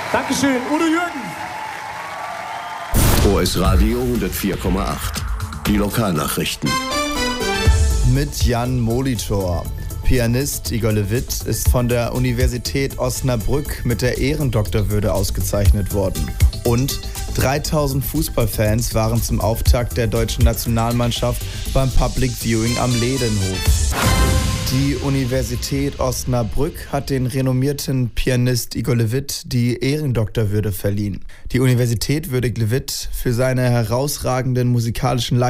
Dankeschön, Udo Jürgen. OS Radio 104,8. Die Lokalnachrichten. Mit Jan Molitor. Pianist Igor Levit ist von der Universität Osnabrück mit der Ehrendoktorwürde ausgezeichnet worden. Und 3000 Fußballfans waren zum Auftakt der deutschen Nationalmannschaft beim Public Viewing am Ledenhof. Die Universität Osnabrück hat den renommierten Pianist Igor Levit die Ehrendoktorwürde verliehen. Die Universität würdigt Levit für seine herausragenden musikalischen